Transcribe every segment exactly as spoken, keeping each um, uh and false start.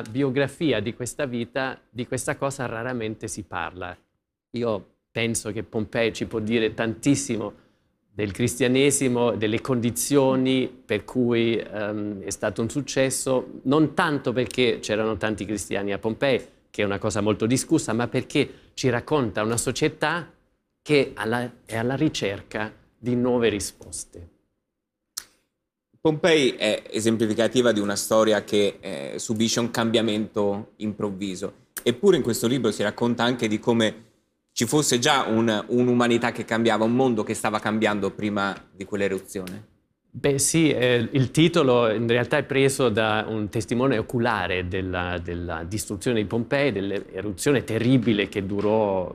nella biografia di questa vita di questa cosa raramente si parla. Io penso che Pompei ci può dire tantissimo del cristianesimo, delle condizioni per cui um, è stato un successo, non tanto perché c'erano tanti cristiani a Pompei, che è una cosa molto discussa, ma perché ci racconta una società che alla, è alla ricerca di nuove risposte. Pompei è esemplificativa di una storia che eh, subisce un cambiamento improvviso, eppure in questo libro si racconta anche di come ci fosse già un, un'umanità che cambiava, un mondo che stava cambiando prima di quell'eruzione. Beh sì, eh, il titolo in realtà è preso da un testimone oculare della, della distruzione di Pompei, dell'eruzione terribile che durò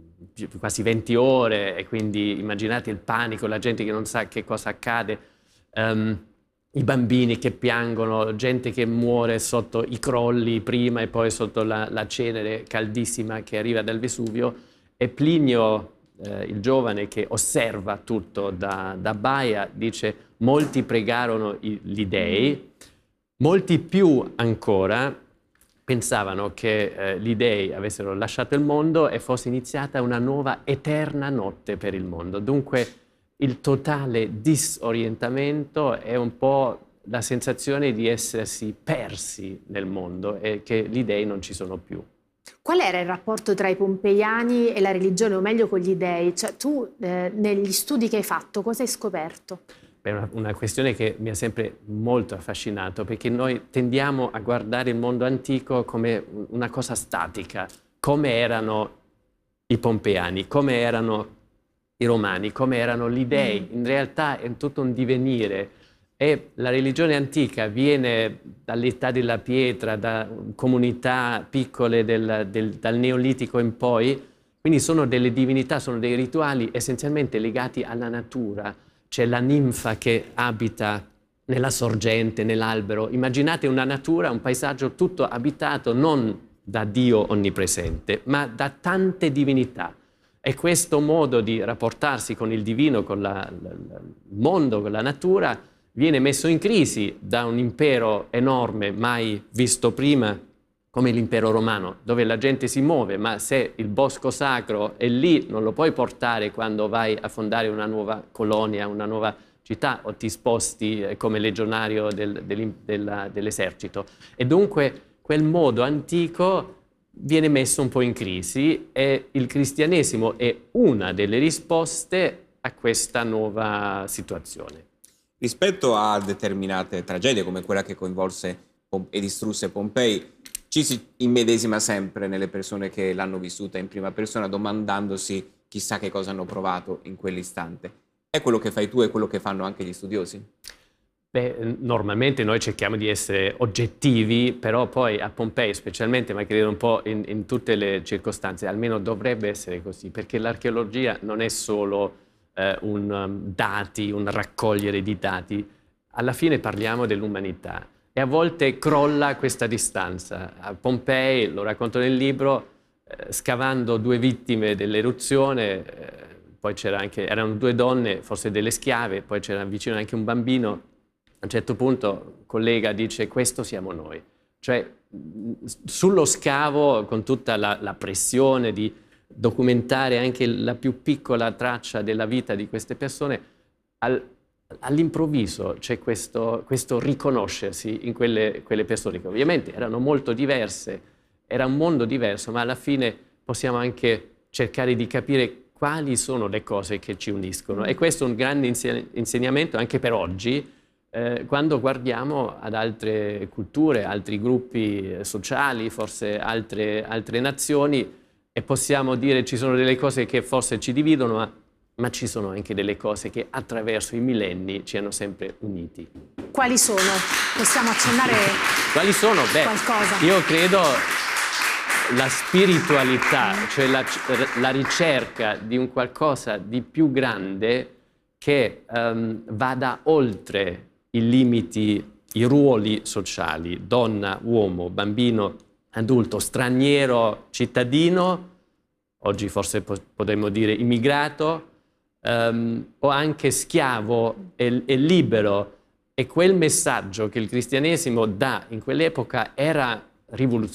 quasi venti ore, e quindi immaginate il panico, la gente che non sa che cosa accade, um, i bambini che piangono, gente che muore sotto i crolli prima e poi sotto la, la cenere caldissima che arriva dal Vesuvio, e Plinio, eh, il giovane che osserva tutto da, da baia, dice: molti pregarono i, gli dei, molti più ancora pensavano che eh, gli dei avessero lasciato il mondo e fosse iniziata una nuova eterna notte per il mondo. Dunque il totale disorientamento è un po' la sensazione di essersi persi nel mondo e che gli dei non ci sono più. Qual era il rapporto tra i pompeiani e la religione, o meglio con gli dei? Cioè, tu eh, negli studi che hai fatto cosa hai scoperto? È una, una questione che mi ha sempre molto affascinato, perché noi tendiamo a guardare il mondo antico come una cosa statica, come erano i pompeiani, come erano i romani, come erano gli dei. In realtà è tutto un divenire, e la religione antica viene dall'età della pietra, da comunità piccole del, del, dal Neolitico in poi, quindi sono delle divinità, sono dei rituali essenzialmente legati alla natura. C'è la ninfa che abita nella sorgente, nell'albero. Immaginate una natura, un paesaggio tutto abitato non da Dio onnipresente, ma da tante divinità. E questo modo di rapportarsi con il divino, con la, la, il mondo, con la natura, viene messo in crisi da un impero enorme, mai visto prima, come l'impero romano, dove la gente si muove, ma se il bosco sacro è lì, non lo puoi portare quando vai a fondare una nuova colonia, una nuova città, o ti sposti come legionario del, del, del, dell'esercito. E dunque quel modo antico viene messo un po' in crisi, e il cristianesimo è una delle risposte a questa nuova situazione. Rispetto a determinate tragedie come quella che coinvolse e distrusse Pompei, ci si immedesima sempre nelle persone che l'hanno vissuta in prima persona, domandandosi chissà che cosa hanno provato in quell'istante. È quello che fai tu e quello che fanno anche gli studiosi? Beh, normalmente noi cerchiamo di essere oggettivi, però poi a Pompei specialmente, ma credo un po' in, in tutte le circostanze, almeno dovrebbe essere così, perché l'archeologia non è solo eh, un um, dati, un raccogliere di dati. Alla fine parliamo dell'umanità e a volte crolla questa distanza. A Pompei, lo racconto nel libro, eh, scavando due vittime dell'eruzione, eh, poi c'era anche, erano due donne, forse delle schiave, poi c'era vicino anche un bambino. A un certo punto il collega dice: questo siamo noi. Cioè sullo scavo, con tutta la, la pressione di documentare anche la più piccola traccia della vita di queste persone, al, all'improvviso c'è questo, questo riconoscersi in quelle, quelle persone che ovviamente erano molto diverse, era un mondo diverso, ma alla fine possiamo anche cercare di capire quali sono le cose che ci uniscono. E questo è un grande insegnamento anche per oggi, Eh, quando guardiamo ad altre culture, altri gruppi sociali, forse altre, altre nazioni, e possiamo dire ci sono delle cose che forse ci dividono, ma, ma ci sono anche delle cose che attraverso i millenni ci hanno sempre uniti. Quali sono? Possiamo accennare Quali sono? Beh, qualcosa? Io credo la spiritualità, cioè la, la ricerca di un qualcosa di più grande che um, vada oltre i limiti, i ruoli sociali, donna, uomo, bambino, adulto, straniero, cittadino, oggi forse potremmo dire immigrato, um, o anche schiavo e, e libero. E quel messaggio che il cristianesimo dà in quell'epoca era rivoluzionaria